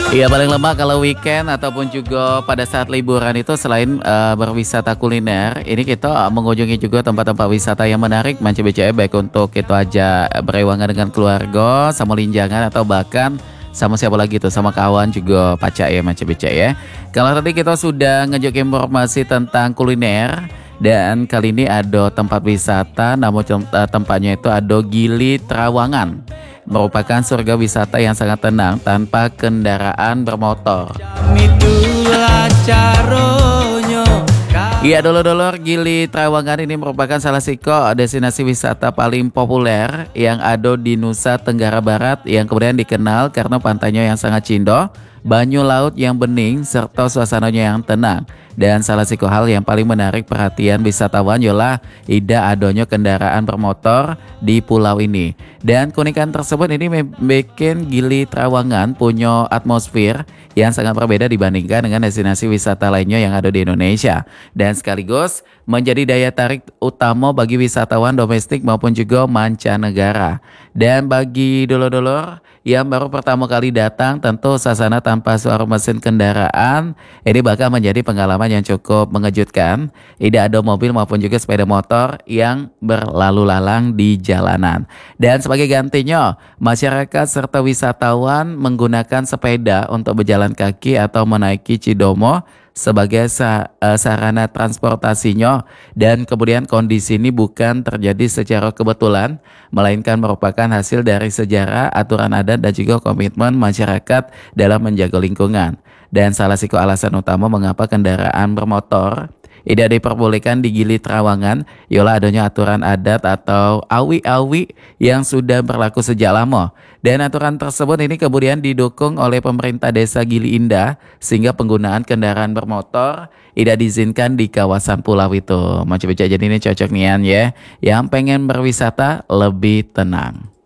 Iya, paling lemak kalau weekend ataupun juga pada saat liburan itu selain berwisata kuliner, ini kita mengunjungi juga tempat-tempat wisata yang menarik Manca BCA, baik untuk itu aja berewangan dengan keluarga, sama linjangan atau bahkan sama siapa lagi tuh, sama kawan juga pacar ya Manca BCA ya. Kalau tadi kita sudah ngejok informasi tentang kuliner, dan kali ini ada tempat wisata, namun tempatnya itu ada Gili Trawangan, merupakan surga wisata yang sangat tenang tanpa kendaraan bermotor. Iya, dulur-dulur, Gili Trawangan ini merupakan salah satu destinasi wisata paling populer yang ada di Nusa Tenggara Barat, yang kemudian dikenal karena pantainya yang sangat cindo, banyu laut yang bening, serta suasananya yang tenang. Dan salah satu hal yang paling menarik perhatian wisatawan ialah tidak adanya kendaraan bermotor di pulau ini. Dan keunikan tersebut ini membuat Gili Trawangan punya atmosfer yang sangat berbeda dibandingkan dengan destinasi wisata lainnya yang ada di Indonesia. Dan sekaligus menjadi daya tarik utama bagi wisatawan domestik maupun juga mancanegara. Dan bagi dulur-dulur yang baru pertama kali datang, tentu suasana tanpa suara mesin kendaraan ini bakal menjadi pengalaman yang cukup mengejutkan. Tidak ada mobil maupun juga sepeda motor yang berlalu lalang di jalanan. Dan sebagai gantinya, masyarakat serta wisatawan menggunakan sepeda untuk berjalan kaki atau menaiki Cidomo sebagai sarana transportasinya. Dan kemudian kondisi ini bukan terjadi secara kebetulan, melainkan merupakan hasil dari sejarah, aturan adat dan juga komitmen masyarakat dalam menjaga lingkungan. Dan salah satu alasan utama mengapa kendaraan bermotor tidak diperbolehkan di Gili Trawangan ialah adanya aturan adat atau awi-awi yang sudah berlaku sejak lama. Dan aturan tersebut ini kemudian didukung oleh pemerintah desa Gili Indah, sehingga penggunaan kendaraan bermotor tidak diizinkan di kawasan pulau itu. Macam jadi ini cocok nian ya, yang pengen berwisata lebih tenang.